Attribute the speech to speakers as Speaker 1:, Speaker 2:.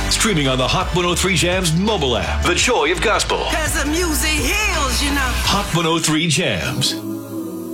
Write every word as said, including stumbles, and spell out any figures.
Speaker 1: Streaming on the Hot one oh three Jams mobile app. The joy of gospel.
Speaker 2: Cause the music heals, you know.
Speaker 1: Hot one oh three Jams.